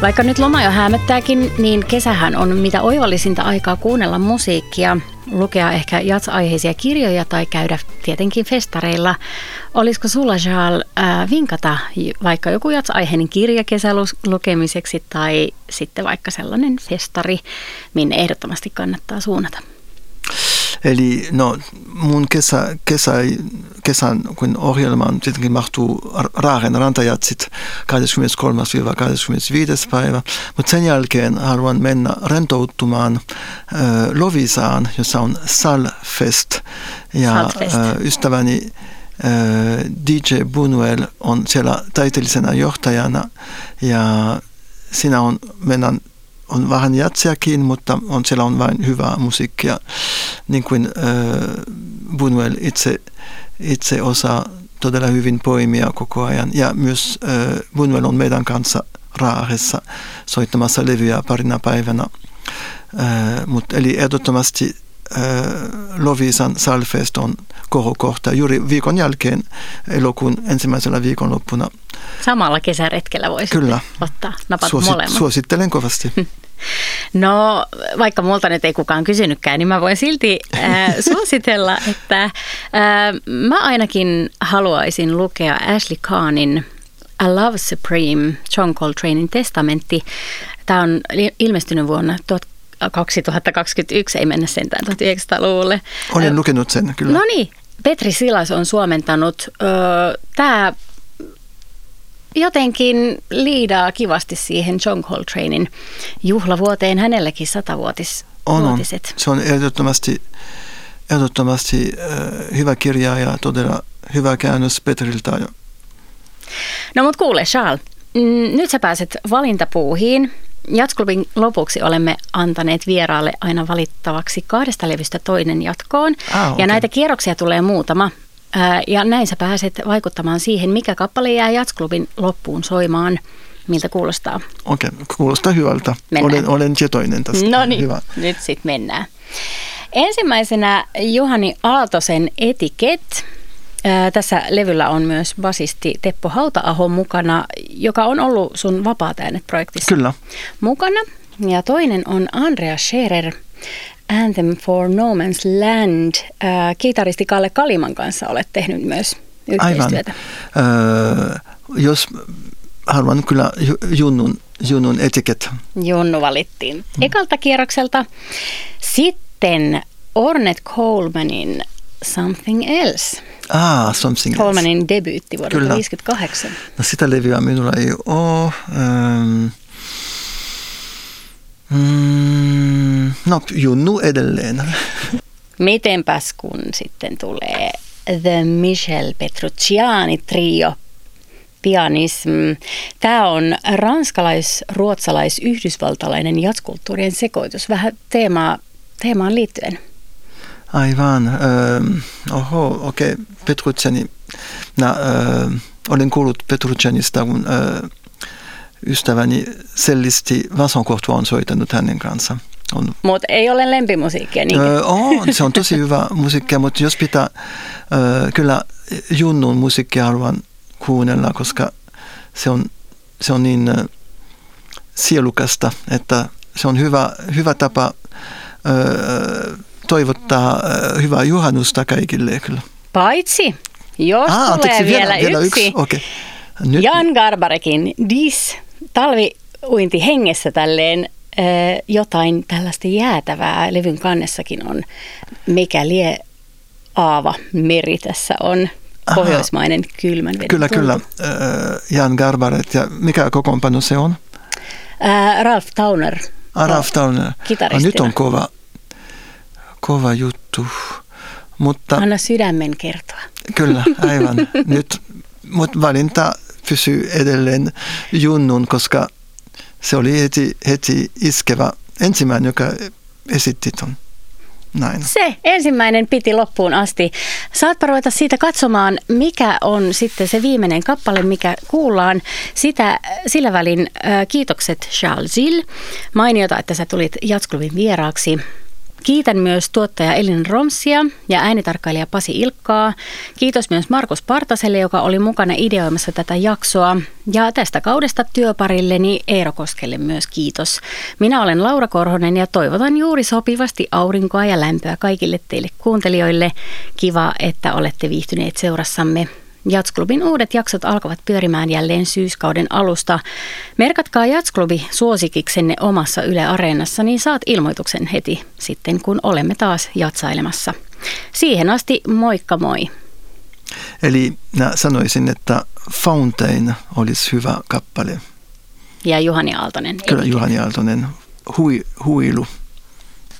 Vaikka nyt loma jo häämöttääkin, niin kesähän on mitä oivallisinta aikaa kuunnella musiikkia, lukea ehkä jats-aiheisia kirjoja tai käydä tietenkin festareilla. Olisiko sulla, Charles, vinkata vaikka joku jats-aiheinen kirja kesälukemiseksi tai sitten vaikka sellainen festari, minne ehdottomasti kannattaa suunnata? Eli no, mun kesän kun ohjelmaan tietenkin mahtuu Raaren rantajatsit 23.–25. päivä, mutta sen jälkeen haluan mennä rentoutumaan Loviisaan, jossa on Salfest. Ja ystäväni DJ Bunuel on siellä taiteellisena johtajana ja siinä on vähän jatsiakin, mutta siellä on vain hyvää musiikkia, niin kuin Bunuel itse osaa todella hyvin poimia koko ajan. Ja myös Bunuel on meidän kanssa Raaressa soittamassa levyjä parina päivänä. Eli ehdottomasti Loviisan Salfest on kohokohta juuri viikon jälkeen elokuun ensimmäisellä viikonloppuna. Samalla kesäretkellä voisi ottaa napat molemmat. Suosittelen kovasti. No, vaikka multa nyt ei kukaan kysynytkään, niin mä voin silti suositella, että mä ainakin haluaisin lukea Ashley Kahnin A Love Supreme, John Coltranein testamentti. Tämä on ilmestynyt vuonna 2021, ei mennä sentään 1900-luvulle. Olen lukenut sen, kyllä. No niin, Petri Silas on suomentanut. Tämä jotenkin liidaa kivasti siihen John Coltranein juhlavuoteen, hänelläkin 100-vuotiset. Se on ehdottomasti hyvä kirja ja todella hyvä käännös Petriltä. No mut kuule, Charles, nyt sä pääset valintapuuhiin. Jatsklubin lopuksi olemme antaneet vieraalle aina valittavaksi 2 levystä toinen jatkoon. Okay. Ja näitä kierroksia tulee muutama. Ja näin sä pääset vaikuttamaan siihen, mikä kappale jää Jatsklubin loppuun soimaan. Miltä kuulostaa? Okei, kuulostaa hyvältä. Olen tietoinen tästä. No niin, hyvä. Nyt sitten mennään. Ensimmäisenä Juhani Aaltosen Etiquette. Tässä levyllä on myös basisti Teppo Hauta-aho mukana, joka on ollut sun Vapaat äänet-projektissa Kyllä. mukana. Ja toinen on Andreas Scherer, Anthem for No Man's Land. Kitaristi Kalle Kaliman kanssa olet tehnyt myös yhteistyötä. Aivan. Jos haluan kyllä Junnun Etiquette. Junnu valittiin ekalta kierrokselta. Sitten Ornette Colemanin Something Else. Something Colemanin else. debyytti vuodelta 1958. No sitä levyä minulla ei ole. No, Junnu edelleen. Mitenpäs kun sitten tulee The Michel Petrucciani Trio, pianism. Tämä on ranskalais-ruotsalais-yhdysvaltalainen jatskulttuurien sekoitus. Vähän teemaan liittyen. Aivan. Okei. Petrucciani. Olen kuullut Petruccianista, kun ystäväni sellisti Vincent Courtois on soittanut hänen kanssa. Mutta ei ole lempimusiikkia niinkö? Se on tosi hyvä musiikkia, mutta jos pitää kyllä Junnun musiikkia haluan kuunnella, koska se on niin sielukasta, että se on hyvä tapa toivottaa hyvää juhannusta kaikille kyllä. Paitsi, jos tulee vielä yksi. Okay. Jan Garbarekin Dis, talviuinti hengessä tälleen jotain tällaista jäätävää. Levyn kannessakin on Mikä lie Aava meri tässä on. Pohjoismainen kylmän veden Kyllä. Jan Garbaret. Ja mikä kokoonpano se on? Ralph Towner. Ralph Towner. Kitaristina. Nyt on kova juttu. Mutta anna sydämen kertoa. Kyllä, aivan. Mutta valinta pysyy edelleen Junnun, koska se oli heti iskevä ensimmäinen, joka esitti ton. Näin. Se ensimmäinen piti loppuun asti. Saatpa ruveta siitä katsomaan, mikä on sitten se viimeinen kappale, mikä kuullaan. Sillä välin kiitokset Charles Gilles. Mainiota, että sä tulit Jatsklubin vieraaksi. Kiitän myös tuottaja Elin Romsia ja äänitarkkailija Pasi Ilkkaa. Kiitos myös Markus Partaselle, joka oli mukana ideoimassa tätä jaksoa. Ja tästä kaudesta työparilleni Eero Koskelle myös kiitos. Minä olen Laura Korhonen ja toivotan juuri sopivasti aurinkoa ja lämpöä kaikille teille kuuntelijoille. Kiva, että olette viihtyneet seurassamme. Jazzklubin uudet jaksot alkavat pyörimään jälleen syyskauden alusta. Merkatkaa Jazzklubi suosikiksenne omassa Yle Areenassa, niin saat ilmoituksen heti sitten, kun olemme taas jatsailemassa. Siihen asti moikka moi! Eli sanoisin, että Fountain olisi hyvä kappale. Ja Juhani Aaltonen. Kyllä Juhani Aaltonen, huilu.